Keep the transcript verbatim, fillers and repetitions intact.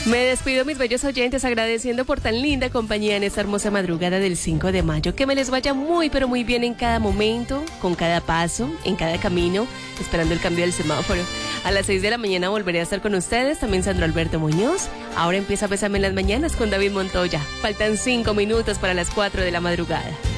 Me despido, mis bellos oyentes, agradeciendo por tan linda compañía en esta hermosa madrugada del cinco de mayo. Que me les vaya muy, pero muy bien en cada momento, con cada paso, en cada camino, esperando el cambio del semáforo. A las seis de la mañana volveré a estar con ustedes, también Sandro Alberto Muñoz. Ahora empieza a Bésame en las mañanas con David Montoya. Faltan cinco minutos para las cuatro de la madrugada.